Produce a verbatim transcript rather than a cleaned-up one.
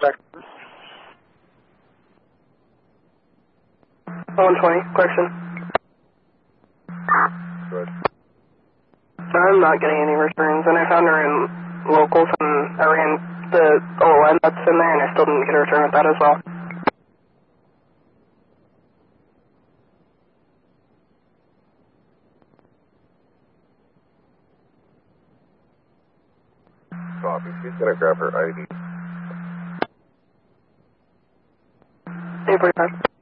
one twenty, correction. Good. So I'm not getting any returns, and I found her in locals, and I ran the O L N that's in there, and I still didn't get a return with that as well. Copy. She's gonna grab her I D. eight forty-five.